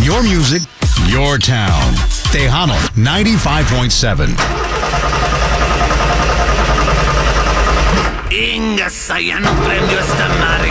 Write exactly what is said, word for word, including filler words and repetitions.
Your music, your town. Tejano ninety-five point seven. Ingas, ya no prendió esta madre.